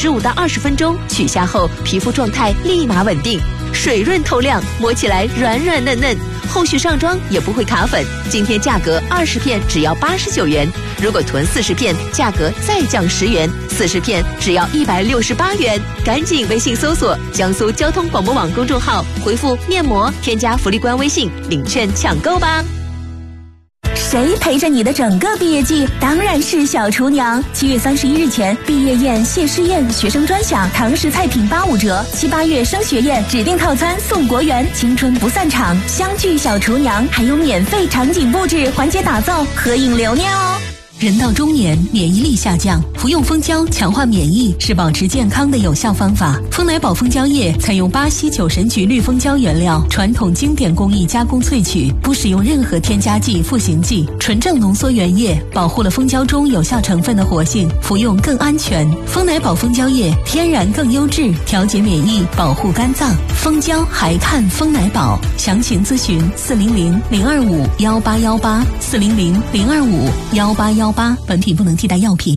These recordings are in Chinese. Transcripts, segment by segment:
15到20分钟，取下后皮肤状态立马稳定，水润透亮，摸起来软软嫩嫩，后续上妆也不会卡粉。今天价格20片只要89元，如果囤40片，价格再降10元，40片只要168元。赶紧微信搜索江苏交通广播网公众号，回复面膜，添加福利官微信领券抢购吧。 谁陪着你的整个毕业季？当然是小厨娘。7月31日前，毕业宴、谢师宴、学生专享、堂食菜品85折。7、8月升学宴指定套餐送国园，青春不散场，相聚小厨娘，还有免费场景布置、环节打造、合影留念哦。 人到中年，免疫力下降，服用蜂胶强化免疫是保持健康的有效方法。蜂奶宝蜂胶液采用巴西酒神菊绿蜂胶原料，传统经典工艺加工萃取，不使用任何添加剂、赋形剂，纯正浓缩原液，保护了蜂胶中有效成分的活性，服用更安全。蜂奶宝蜂胶液天然更优质，调节免疫，保护肝脏。蜂胶还看蜂奶宝，详情咨询400-025-1818 400-025-1818。本品不能替代药品。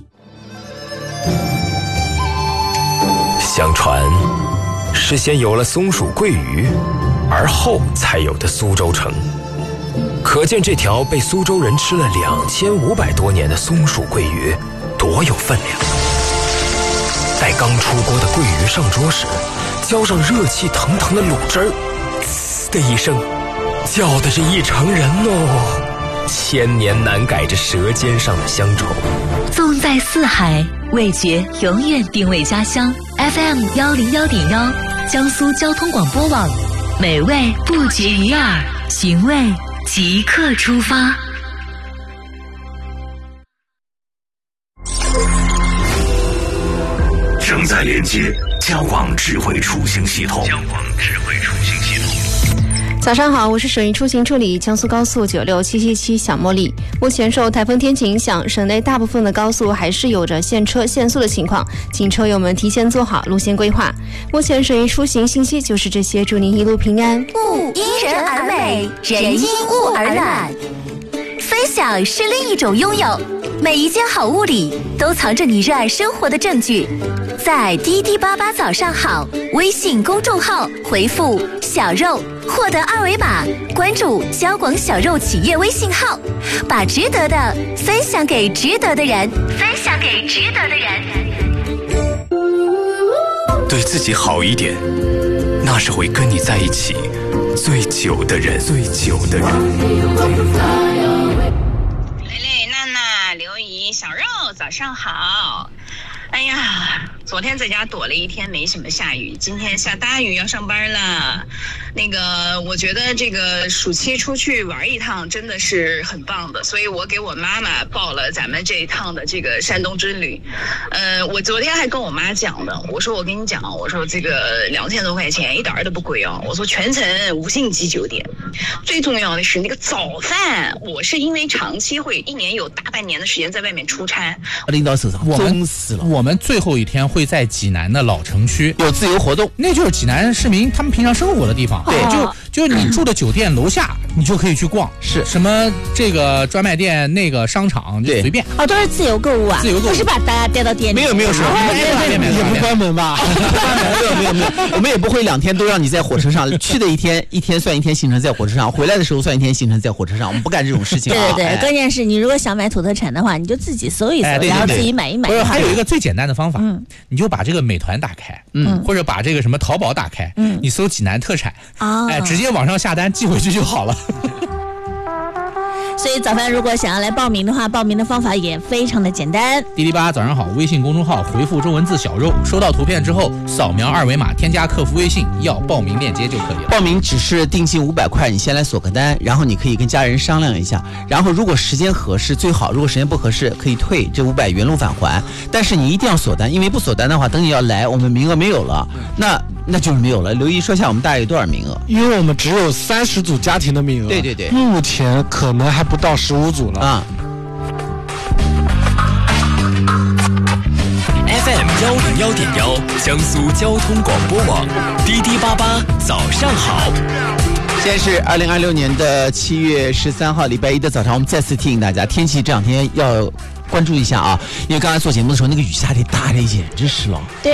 相传是先有了松鼠桂鱼，而后才有的苏州城。可见这条被苏州人吃了2500多年的松鼠桂鱼多有分量。待刚出锅的桂鱼上桌时，浇上热气腾腾的卤汁儿，呲的一声，叫的是一城人哦。千年难改这舌尖上的乡愁。 纵在四海，味觉永远定位家乡。FM 101.1，江苏交通广播网，美味不绝于耳，寻味即刻出发。 正在连接交广智慧出行系统。 早上好，我是省域出行处理江苏高速96777小茉莉。目前受台风天气影响，省内大部分的高速还是有着限车限速的情况，请车友们提前做好路线规划。目前省域出行信息就是这些，祝您一路平安。 物因人而美，人因物而懒。 分享是另一种拥有，每一件好物里都藏着你热爱生活的证据。在滴滴88早上好微信公众号回复小肉，获得2维码，关注交广小肉企业微信号，把值得的分享给值得的人， 对自己好一点，那是会跟你在一起最久的人。 蕾蕾、娜娜、刘姨、小肉，早上好。哎呀，昨天在家躲了一天，没什么下雨，今天下大雨，要上班了。我觉得这个暑期出去玩一趟真的是很棒的，所以我给我妈妈报了咱们这一趟的这个山东之旅。我昨天还跟我妈讲的，我说我跟你讲，我说这个2000多块钱一点都不贵哦，我说全程5星级酒店，最重要的是那个早饭，我是因为长期会1年有大半年的时间在外面出差， 领导手上重死了。我们最后一天会在济南的老城区有自由活动， 那就是济南市民他们平常生活的地方。对，就你住的酒店楼下，你就可以去逛，是什么这个专卖店、那个商场，就随便。 都是自由购物啊，不是把大家带到店里。 没有是， 也不关门吧？ 没有，我们也不会2天都让你在火车上，去的一天算一天行程在火车上，回来的时候算一天行程在火车上，我们不干这种事情。 对，关键是你如果想买土特产的话，你就自己搜一搜，然后自己买一买。 不是，还有一个最简单的方法，你就把这个美团打开，或者把这个什么淘宝打开，你搜济南特产，直接网上下单寄回去就好了。 所以早饭如果想要来报名的话，报名的方法也非常的简单。 滴滴8早上好微信公众号回复中文字小肉，收到图片之后扫描2维码，添加客服微信要报名链接就可以了。 报名只是定金500块，你先来锁个单，然后你可以跟家人商量一下，然后如果时间合适最好，如果时间不合适可以退这500原路返还，但是你一定要锁单，因为不锁单的话，等你要来我们名额没有了，那就是没有了。刘毅说一下我们大概有多少名额？ 因为我们只有30组家庭的名额， 对， 目前可能还不到15组了啊。 FM 101.1，江苏交通广播网，滴滴88早上好。 现在是2026年的7月13号礼拜一的早上，我们再次提醒大家，天气这2天要关注一下啊，因为刚才做节目的时候，那个雨下的大的简直是了。 对。